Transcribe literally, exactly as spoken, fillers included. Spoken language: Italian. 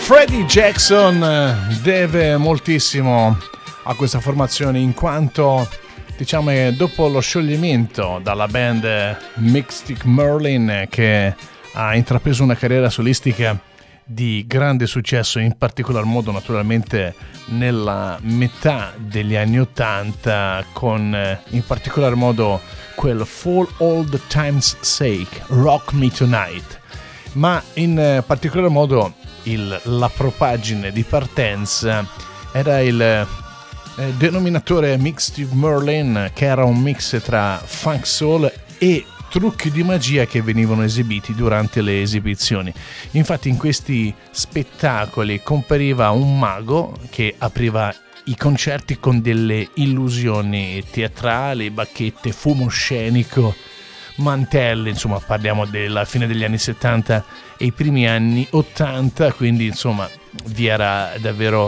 Freddie Jackson deve moltissimo a questa formazione, in quanto diciamo che dopo lo scioglimento dalla band Mystic Merlin, che ha intrapreso una carriera solistica di grande successo, in particolar modo naturalmente nella metà degli anni ottanta, con in particolar modo quel For All the Time's Sake, Rock Me Tonight, ma in particolar modo il, la propagine di partenza era il eh, denominatore Mystic Merlin, che era un mix tra funk soul e trucchi di magia che venivano esibiti durante le esibizioni. Infatti in questi spettacoli compariva un mago che apriva i concerti con delle illusioni teatrali, bacchette, fumo scenico, mantelli, insomma parliamo della fine degli anni settanta e i primi anni ottanta, quindi insomma vi era davvero